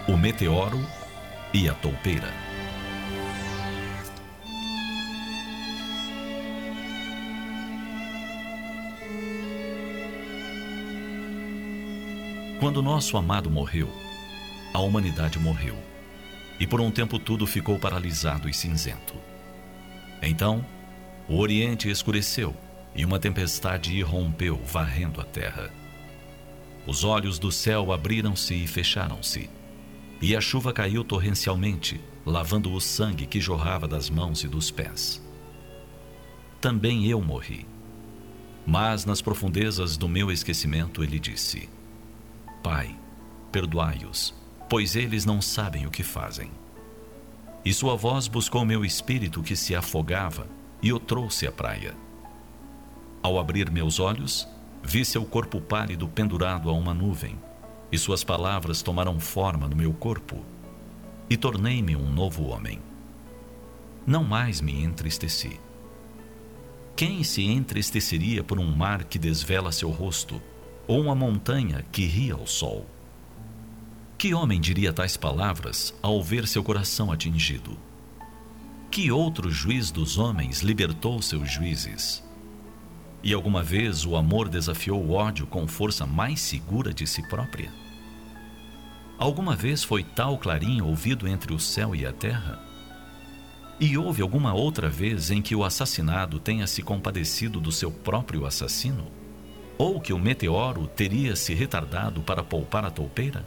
o meteoro e a toupeira. Quando nosso amado morreu, a humanidade morreu, e por um tempo tudo ficou paralisado e cinzento. Então, o Oriente escureceu, e uma tempestade irrompeu, varrendo a terra. Os olhos do céu abriram-se e fecharam-se, e a chuva caiu torrencialmente, lavando o sangue que jorrava das mãos e dos pés. Também eu morri. Mas nas profundezas do meu esquecimento ele disse: Pai, perdoai-os, pois eles não sabem o que fazem. E sua voz buscou meu espírito que se afogava e o trouxe à praia. Ao abrir meus olhos, vi seu corpo pálido pendurado a uma nuvem, e suas palavras tomaram forma no meu corpo, e tornei-me um novo homem. Não mais me entristeci. Quem se entristeceria por um mar que desvela seu rosto, ou uma montanha que ri ao sol? Que homem diria tais palavras ao ver seu coração atingido? Que outro juiz dos homens libertou seus juízes? E alguma vez o amor desafiou o ódio com força mais segura de si própria? Alguma vez foi tal clarim ouvido entre o céu e a terra? E houve alguma outra vez em que o assassinado tenha se compadecido do seu próprio assassino? Ou que o meteoro teria se retardado para poupar a toupeira?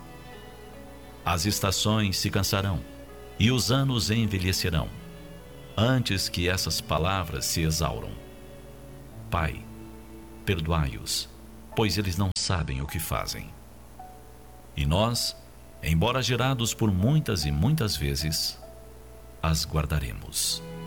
As estações se cansarão e os anos envelhecerão, antes que essas palavras se exauram. Pai, perdoai-os, pois eles não sabem o que fazem. E nós, embora gerados por muitas e muitas vezes, as guardaremos.